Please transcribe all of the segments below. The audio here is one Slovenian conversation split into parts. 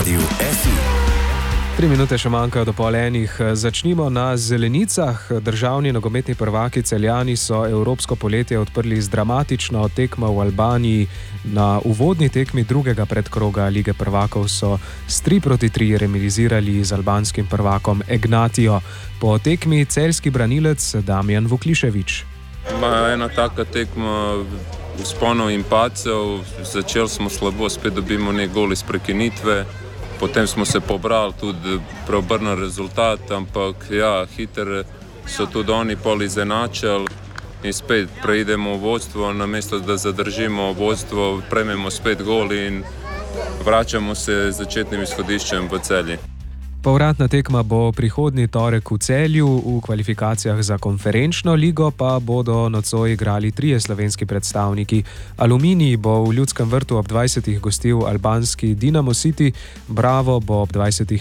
Radiu SI. 3 minute še manjkajo do pol enih. Začnimo na zelenicah. Državni nogometni prvaki Celjani so evropsko poletje odprli z dramatično tekmo v Albaniji. Na uvodni tekmi drugega predkroga Lige prvakov so s 3-3 remizirali z albanskim prvakom Egnatijo. Po tekmi celjski branilec Damjan Vuklišević. Ena taka tekma vzponov in padcev. Začeli smo slabo, spet dobimo nek gol iz prekinitve. Potem smo se pobrali, tudi preobrnili rezultat, ampak ja, hitro so tudi oni pol izenačili in spet preidemo v vodstvo, namesto da zadržimo vodstvo, prejmemo spet gol in vračamo se z začetnim izhodiščem v Celje. Povratna tekma bo prihodnji torek v Celju, v kvalifikacijah za konferenčno ligo pa bodo nocoj igrali 3 slovenski predstavniki. Aluminij bo v Ljudskem vrtu ob 20. gostil albanski Dinamo City, Bravo bo ob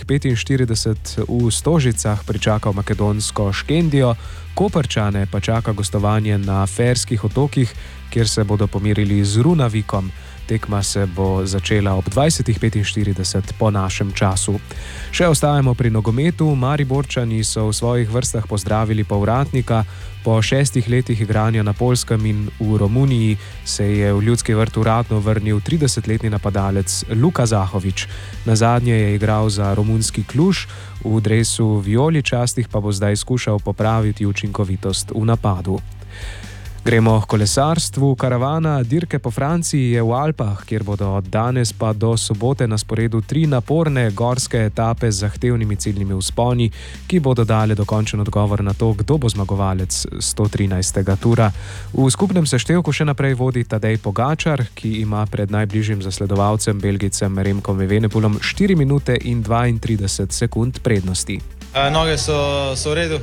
20:45 v Stožicah pričakal makedonsko Škendijo, Koprčane pa čaka gostovanje na Ferskih otokih, kjer se bodo pomirili z Runavikom. Tekma se bo začela ob 20:45 po našem času. Še ostajamo pri nogometu. Mariborčani so v svojih vrstah pozdravili povratnika. Po 6 letih igranja na Poljskem in v Romuniji se je v Ljudski vrt uradno vrnil 30-letni napadalec Luka Zahović. Nazadnje je igral za romunski Kluž, v dresu vijoličastih pa bo zdaj skušal popraviti učinkovitost v napadu. Gremo k kolesarstvu. Karavana dirke po Franciji je v Alpah, kjer bodo od danes pa do sobote na sporedu 3 naporne gorske etape z zahtevnimi ciljnimi vzponi, ki bodo dale dokončen odgovor na to, kdo bo zmagovalec 113. tura. V skupnem seštevku še naprej vodi Tadej Pogačar, ki ima pred najbližjim zasledovalcem Belgijcem Remkom Evenepoelom 4 minute in 32 sekund prednosti. Noge so v redu,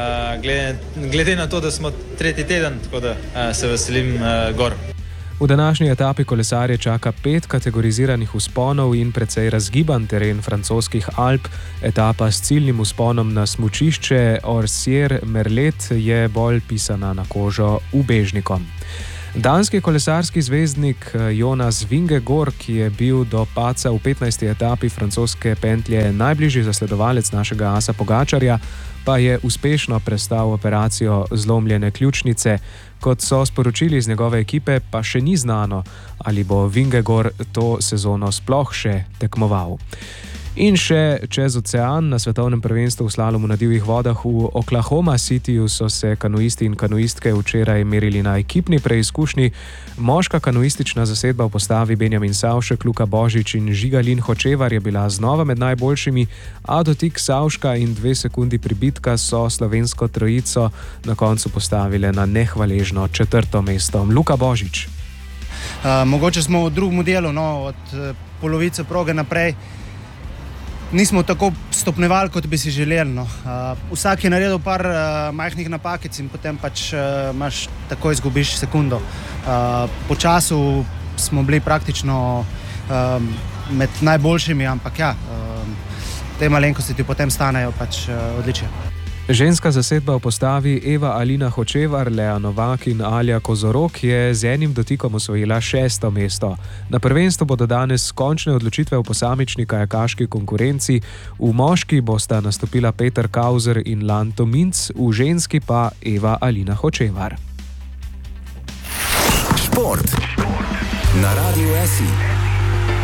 glede na to, da smo tretji teden, tako da se veselim gor. V današnji etapi kolesarje čaka 5 kategoriziranih vzponov in precej razgiban teren francoskih Alp. Etapa s ciljnim vzponom na smučišče Orsières-Merlet je bolj pisana na kožo ubežnikom. Danski kolesarski zvezdnik Jonas Vingegaard, ki je bil do padca v 15. etapi francoske pentlje najbližji zasledovalec našega asa Pogačarja, pa je uspešno prestal operacijo zlomljene ključnice. Kot so sporočili iz njegove ekipe, pa še ni znano, ali bo Vingegaard to sezono sploh še tekmoval. In še čez ocean, na svetovnem prvenstvu v slalomu na divjih vodah v Oklahoma Cityju so se kanuisti in kanuistke včeraj merili na ekipni preizkušnji. Moška kanuistična zasedba v postavi Benjamin Savšek, Luka Božič in Žigalin Hočevar je bila znova med najboljšimi, a dotik Savška in 2 sekundi pribitka so slovensko trojico na koncu postavile na nehvaležno 4. mesto. Luka Božič. Mogoče smo v drugem delu, od polovice proge naprej, nismo tako stopnevali, kot bi si želeli. Vsak je naredil par majhnih napakic in potem pač tako izgubiš sekundo. Po času smo bili praktično med najboljšimi, ampak ja, te malenkosti ti potem stanejo pač odličje. Ženska zasedba v postavi Eva Alina Hočevar, Lea Novak in Alja Kozorok je z enim dotikom osvojila 6. mesto. Na prvenstvu bodo danes končne odločitve v posamični kajakaški konkurenci. V moški bosta nastopila Peter Kauzer in Lanto Minc, v ženski pa Eva Alina Hočevar. Šport na Radiu SI.